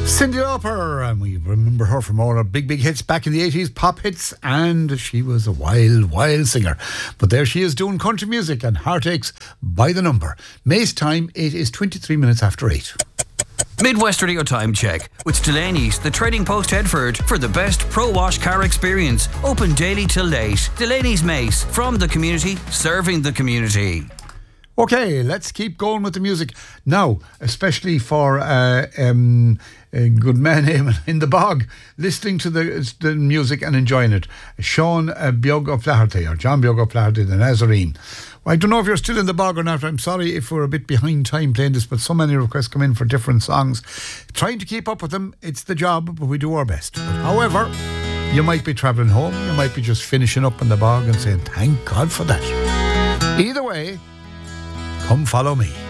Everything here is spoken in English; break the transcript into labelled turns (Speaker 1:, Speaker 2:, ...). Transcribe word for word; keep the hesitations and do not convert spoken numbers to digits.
Speaker 1: Cyndi Lauper, and we remember her from all her big, big hits back in the eighties, pop hits, and she was a wild, wild singer. But there she is doing country music and Heartaches by the number. May's time, it is twenty-three minutes after eight.
Speaker 2: Midwest Radio Time Check with Delaney's, the Trading Post Headford, for the best pro-wash car experience. Open daily till late. Delaney's Mace, from the community, serving the community.
Speaker 1: Okay, let's keep going with the music now, especially for uh, um, a good man in the bog, listening to the the music and enjoying it. Sean uh, Beag O'Flaherty, or John Beag O'Flaherty, the Nazarene. Well, I don't know if you're still in the bog or not. I'm sorry if we're a bit behind time playing this, but so many requests come in for different songs. Trying to keep up with them, it's the job, but we do our best. But however, you might be travelling home, you might be just finishing up in the bog and saying, thank God for that. Either way, come follow me.